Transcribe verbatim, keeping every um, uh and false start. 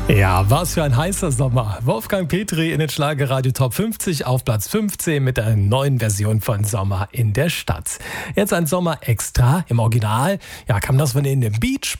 Ja, was für ein heißer Sommer. Wolfgang Petri in den Schlagerradio Top fünfzig auf Platz fünfzehn mit einer neuen Version von Sommer in der Stadt. Jetzt ein Sommer extra im Original. Ja, kam das von den Beach